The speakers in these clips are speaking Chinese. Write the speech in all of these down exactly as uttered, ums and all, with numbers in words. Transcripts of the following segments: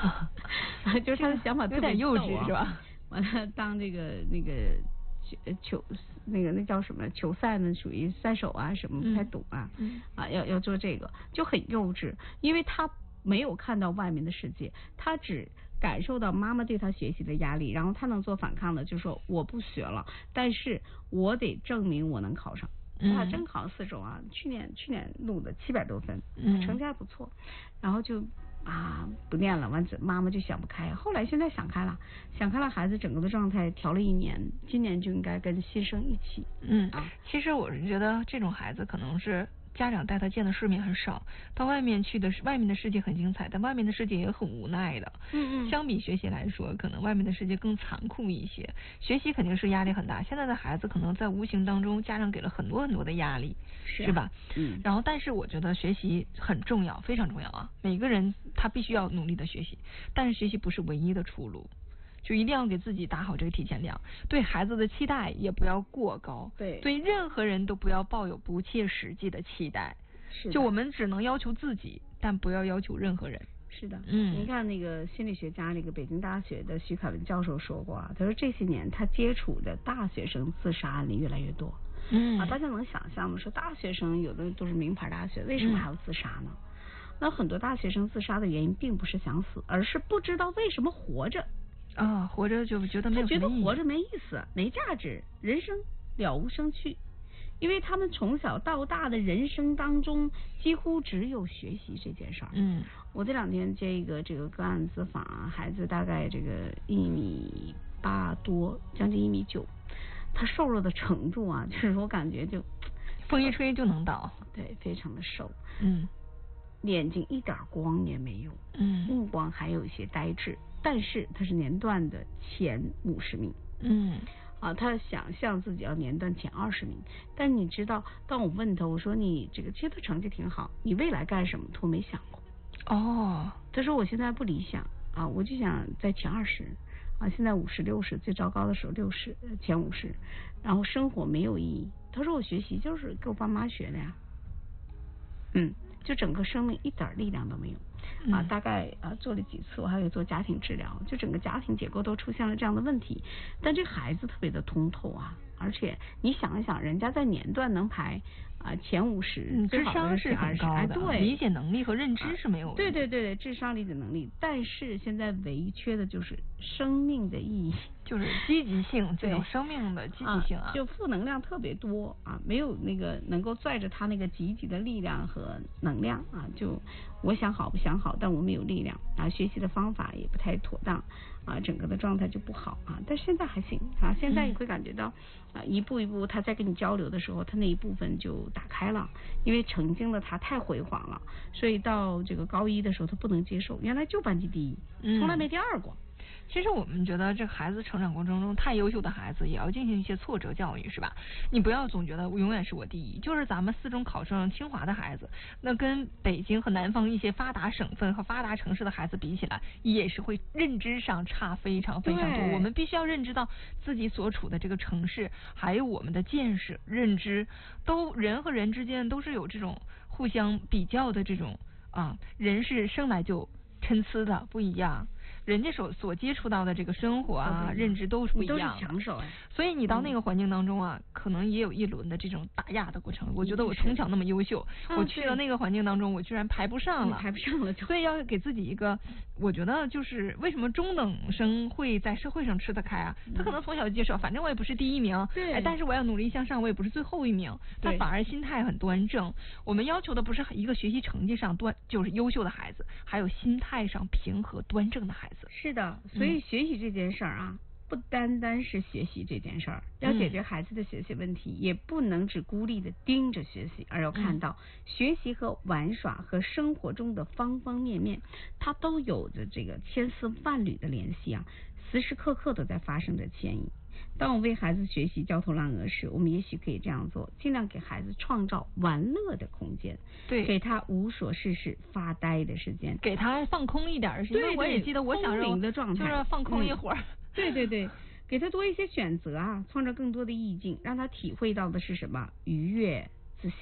就是他的想法特别、啊、 有点幼稚是吧？ 完了当这个那个球那个那叫什么球赛呢，属于赛手啊什么不太懂啊、嗯、啊要要做这个就很幼稚，因为他没有看到外面的世界，他只感受到妈妈对他学习的压力，然后他能做反抗的就说我不学了，但是我得证明我能考上。他真考四中啊，去年去年录的七百多分，嗯，成绩还不错，然后就啊不念了，完妈妈就想不开，后来现在想开了，想开了，孩子整个的状态调了一年，今年就应该跟新生一起， 嗯啊，其实我是觉得这种孩子可能是家长带他见的世面很少，到外面去的外面的世界很精彩，但外面的世界也很无奈的。嗯嗯。相比学习来说，可能外面的世界更残酷一些。学习肯定是压力很大，现在的孩子可能在无形当中，家长给了很多很多的压力，是, 是吧？嗯。然后，但是我觉得学习很重要，非常重要啊！每个人他必须要努力的学习，但是学习不是唯一的出路。就一定要给自己打好这个提前量，对孩子的期待也不要过高， 对， 对任何人都不要抱有不切实际的期待。 是， 就我们只能要求自己，但不要要求任何人。 是的， 嗯， 你看那个心理学家，那个北京大学的徐凯文教授说过啊，他说这些年他接触的大学生自杀案例越来越多。嗯啊，大家能想象吗？说大学生有的都是名牌大学，为什么还要自杀呢？嗯、那很多大学生自杀的原因并不是想死，而是不知道为什么活着。 啊，活着就觉得没有什么意义， 他觉得活着没意思，没价值，人生了无生趣，因为他们从小到大的人生当中几乎只有学习这件事儿。嗯，我这两天接一个这个个案咨访，孩子大概这个一米八多，将近一米九，他瘦弱的程度啊，就是我感觉就风一吹就能倒， 对，非常的瘦。 嗯， 眼睛一点光也没有，嗯，目光还有一些呆滞。但是他是年段的前五十名，嗯，啊，他想象自己要年段前二十名，但你知道，当我问他，我说你这个其实他成绩挺好，你未来干什么？他没想过。 哦， 他说我现在不理想啊，我就想在前二十啊，现在五十六十，最糟糕的时候六十，前五十，然后生活没有意义。他说我学习就是给我爸妈学的呀，嗯。就整个生命一点力量都没有啊！大概啊做了几次，我还有做家庭治疗，就整个家庭结构都出现了这样的问题。但这孩子特别的通透啊，而且你想一想，人家在年段能排啊前五十， 嗯，智商是很高的， 哎，对， 理解能力和认知是没有的、啊。 对对对对，智商理解能力，但是现在唯缺的就是生命的意义， 就是积极性，这种生命的积极性啊， 啊就负能量特别多啊，没有那个能够拽着他那个积极的力量和能量啊，就我想好不想好，但我没有力量啊，学习的方法也不太妥当啊，整个的状态就不好啊，但是现在还行啊，现在你会感觉到啊，一步一步他在跟你交流的时候，他那一部分就打开了，因为曾经的他太辉煌了，所以到这个高一的时候他不能接受，原来就班级第一，从来没第二过。 其实我们觉得这孩子成长过程中太优秀的孩子也要进行一些挫折教育，是吧？你不要总觉得我永远是我第一，就是咱们四中考上清华的孩子，那跟北京和南方一些发达省份和发达城市的孩子比起来，也是会认知上差非常非常多。我们必须要认知到自己所处的这个城市，还有我们的见识、认知，都人和人之间都是有这种互相比较的这种啊，人是生来就参差的，不一样。人家所所接触到的这个生活啊，嗯、认知都是不一样的， 都是强手哎。 所以你到那个环境当中啊，嗯、可能也有一轮的这种打压的过程。我觉得我从小那么优秀，嗯、我去到那个环境当中，我居然排不上了， 排不上了就。 所以要给自己一个，我觉得就是为什么中等生会在社会上吃得开啊？嗯、他可能从小就接受，反正我也不是第一名， 对， 哎，但是我要努力向上，我也不是最后一名，他反而心态很端正。我们要求的不是一个学习成绩上端就是优秀的孩子，还有心态上平和端正的孩子。 是的。所以学习这件事儿啊，不单单是学习这件事儿，要解决孩子的学习问题，也不能只孤立的盯着学习，而要看到学习和玩耍和生活中的方方面面，它都有着这个千丝万缕的联系啊，时时刻刻都在发生着迁移。当我为孩子学习焦头烂额时，我们也许可以这样做，尽量给孩子创造玩乐的空间， 对， 给他无所事事发呆的时间， 给他放空一点，因为我也记得我小时候的状态就是放空一会儿、嗯、 对对对，给他多一些选择啊，创造更多的意境，让他体会到的是什么？愉悦、自信、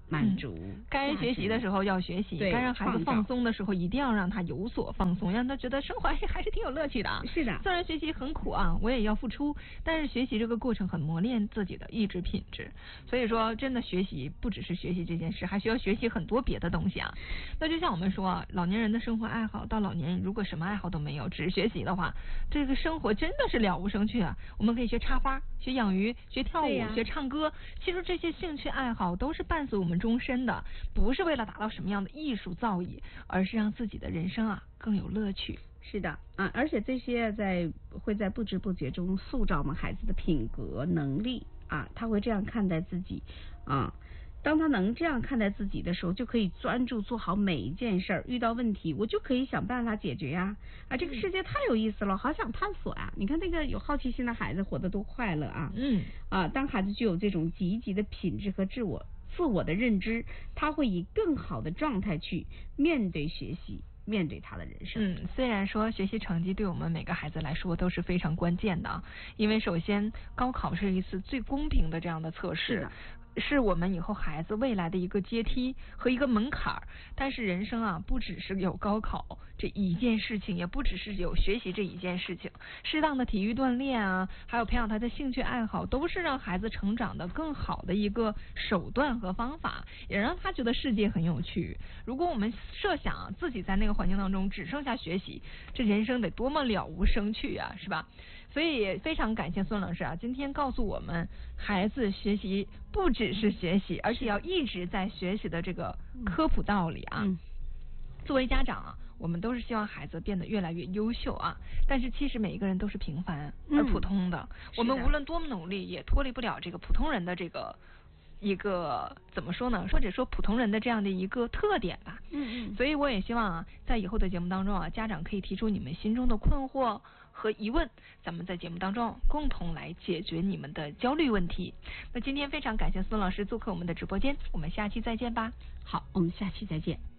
满足。 嗯、该学习的时候要学习，该让孩子放松的时候一定要让他有所放松，让他觉得生活还是还是挺有乐趣的。 是的， 虽然学习很苦啊，我也要付出，但是学习这个过程很磨练自己的意志品质。所以说，真的学习不只是学习这件事，还需要学习很多别的东西啊。那就像我们说，老年人的生活爱好到老年如果什么爱好都没有，只是学习的话，这个生活真的是了无生趣啊。我们可以学插花，学养鱼，学跳舞，学唱歌。其实这些兴趣爱好都是伴随我们终身的，不是为了达到什么样的艺术造诣，而是让自己的人生啊更有乐趣。 是的啊，而且这些在会在不知不觉中塑造我们孩子的品格能力啊，他会这样看待自己啊。当他能这样看待自己的时候，就可以专注做好每一件事儿。遇到问题，我就可以想办法解决呀！啊，这个世界太有意思了，好想探索啊！你看那个有好奇心的孩子活得多快乐啊！ 嗯啊，当孩子具有这种积极的品质和自我自我的认知，他会以更好的状态去面对学习，面对他的人生。 嗯，虽然说学习成绩对我们每个孩子来说都是非常关键的啊，因为首先高考是一次最公平的这样的测试。是我们以后孩子未来的一个阶梯和一个门槛儿，但是人生啊，不只是有高考这一件事情，也不只是有学习这一件事情，适当的体育锻炼啊，还有培养他的兴趣爱好，都是让孩子成长的更好的一个手段和方法，也让他觉得世界很有趣。如果我们设想啊，自己在那个环境当中只剩下学习，这人生得多么了无生趣啊，是吧？所以也非常感谢孙老师啊，今天告诉我们，孩子学习不只是学习，而且要一直在学习的这个科普道理啊。 嗯、 作为家长啊，我们都是希望孩子变得越来越优秀啊，但是其实每一个人都是平凡而普通的，嗯、我们无论多么努力，也脱离不了这个普通人的这个一个怎么说呢，或者说普通人的这样的一个特点吧。 嗯嗯。 所以我也希望啊，在以后的节目当中啊，家长可以提出你们心中的困惑和疑问，咱们在节目当中共同来解决你们的焦虑问题。那今天非常感谢孙老师做客我们的直播间，我们下期再见吧。 好，我们下期再见。